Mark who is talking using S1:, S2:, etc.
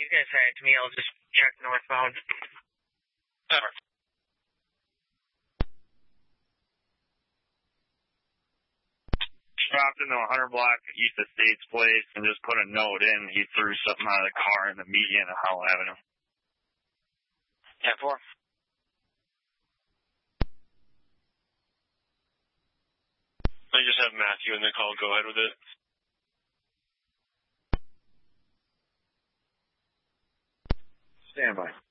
S1: you guys send it to me. I'll just check northbound.
S2: Dropped into a 100 block east of States Place and just put a note in. He threw something out of the car in the median of Howell Avenue.
S3: 10-4.
S4: I just have Matthew in the call. Go ahead with it.
S2: Stand by.